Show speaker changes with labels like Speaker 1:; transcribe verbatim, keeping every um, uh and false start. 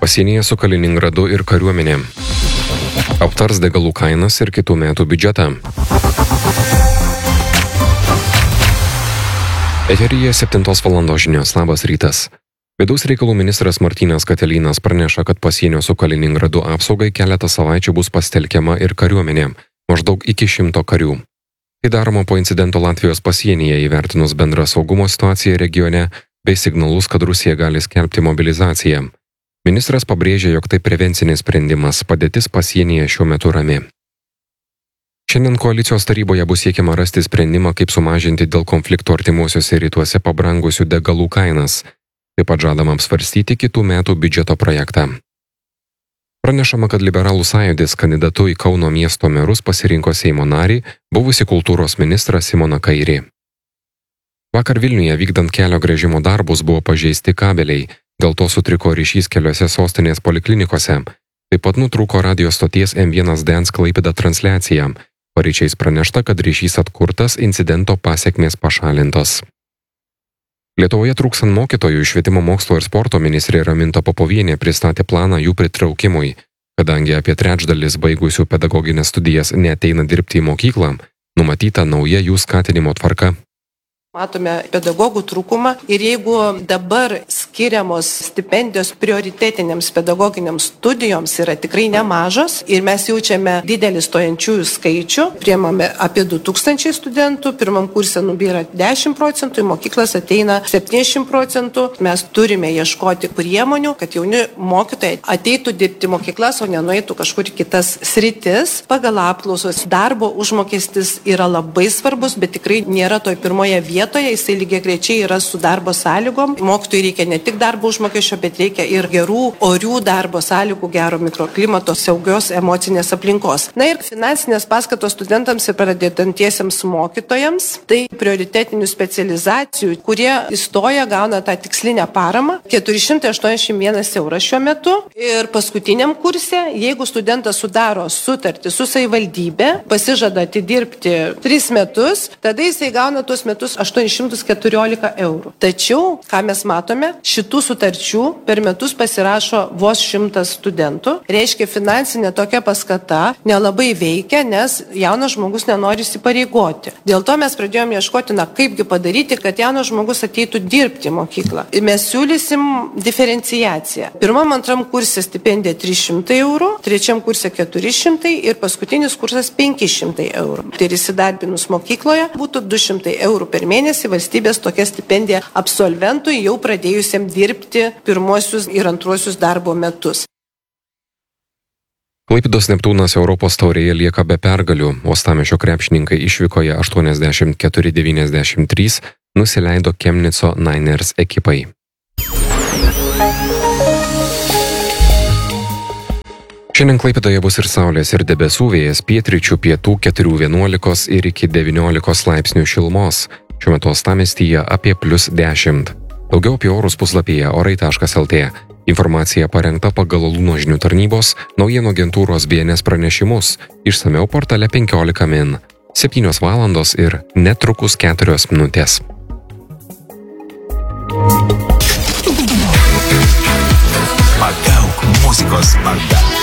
Speaker 1: Pasienyje su Kaliningradu ir kariuomenė. Aptars degalų kainas ir kitų metų biudžetą. Eteryje septintos valandos žinios. Labas rytas. Vidaus reikalų ministras Martynas Katelynas praneša, kad pasienio su Kaliningradu apsaugai keletą savaičių bus pastelkiama ir kariuomenė, maždaug iki šimto karių. Tai daroma po incidento Latvijos pasienyje įvertinus bendrą saugumo situaciją regione bei signalus, kad Rusija gali skelbti mobilizaciją. Ministras pabrėžė, jog tai prevencinis sprendimas, padėtis pasienyje šiuo metu rami. Šiandien koalicijos taryboje bus siekiama rasti sprendimą, kaip sumažinti dėl konflikto artimuosiuose rytuose pabrangusių degalų kainas. Taip pat žadama apsvarstyti kitų metų biudžeto projektą. Pranešama, kad Liberalų sąjūdis kandidatu į Kauno miesto merus pasirinko Seimo narį, buvusį kultūros ministrą Simoną Kairį. Vakar Vilniuje vykdant kelio gręžimo darbus buvo pažeisti kabeliai, dėl to sutriko ryšys keliose sostinės poliklinikose. Taip pat nutrūko radijo stoties M vienas Dance Klaipėda transliacija. Paryčiais pranešta, kad ryšys atkurtas, incidento pasekmės pašalintos. Lietuvoje trūkstant mokytojų, švietimo mokslo ir sporto ministrė Raminta Popovienė pristatė planą jų pritraukimui. Kadangi apie trečdalis baigusių pedagoginės studijas neateina dirbti į mokyklą, numatyta nauja jų skatinimo tvarka.
Speaker 2: Matome pedagogų trūkumą ir jeigu dabar skiriamos stipendijos prioritetinėms pedagoginiams studijoms yra tikrai nemažos ir mes jaučiame didelį stojančiųjų skaičių, priemame apie du tūkstančiai studentų, pirmam kurse nubyra dešimt procentų, į mokyklas ateina septyniasdešimt procentų, mes turime ieškoti priemonių, kad jauni mokytojai ateitų dirbti mokyklas, o nenueitų kažkur kitas sritis. Pagal apklausos darbo užmokestis yra labai svarbus, bet tikrai nėra toj pirmoje vietoje. Vietoje, jisai lygiagrečiai yra su darbo sąlygom. Mokytojui reikia ne tik darbo užmokesčio, bet reikia ir gerų, orių darbo sąlygų, gero mikroklimato, saugios emocinės aplinkos. Na ir finansinės paskatos studentams ir pradedantiesiems mokytojams, tai prioritetinių specializacijų, kurie įstoja, gauna tą tikslinę paramą, keturi šimtai aštuoniasdešimt vienas euras šiuo metu. Ir paskutiniam kurse, jeigu studentas sudaro sutartį su savivaldybė, pasižada atidirbti tris metus, tada jisai gauna tuos metus aštuonis šimtus keturiolika eurų. Tačiau, ką mes matome, šitų sutarčių per metus pasirašo vos šimtas studentų. Reiškia, finansinė tokia paskata nelabai veikia, nes jaunas žmogus nenori įsipareigoti. Dėl to mes pradėjome ieškoti, na kaipgi padaryti, kad jaunas žmogus ateitų dirbti į mokyklą. Ir mes siūlysim diferenciaciją. Pirmam, antram kurse stipendija trys šimtai eurų, trečiam kurse keturi šimtai ir paskutinis kursas penki šimtai eurų. Tai ir įsidarbinus mokykloje būtų du šimtai eurų per mėnesį valstybės tokia stipendija absolventui jau pradėjusiam dirbti pirmuosius ir antruosius darbo metus.
Speaker 1: Klaipėdos Neptūnas Europos taurėje lieka be pergalių. Uostamiesčio krepšininkai išvykoje aštuoniasdešimt keturi devyniasdešimt trys nusileido Chemnico Niners ekipai. Šiandien Klaipėdoje bus ir saulės, ir debesų, vėjas pietryčių, pietų keturi vienuolika ir iki devyniolikos laipsnių šilumos. Šiuo metu uostamiestyje apie plius dešimt. Daugiau apie orus puslapyje orai taškas el tė. Informacija parengta pagal Luno žinių tarnybos, naujienų agentūros B N S pranešimus, išsamiau portale penkiolika min. septynios valandos ir netrukus keturios minutės.
Speaker 3: Pagauk muzikos banda.